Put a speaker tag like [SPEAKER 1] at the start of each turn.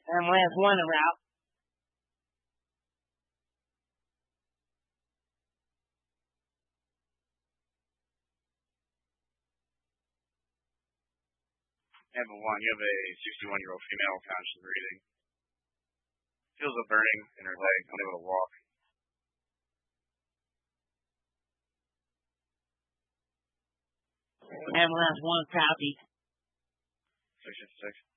[SPEAKER 1] Ambulance 1 en route.
[SPEAKER 2] Ambulance 1, you have a 61-year-old female conscious breathing. Feels a burning in her leg, unable to walk.
[SPEAKER 1] Ambulance 1 copy.
[SPEAKER 2] 656.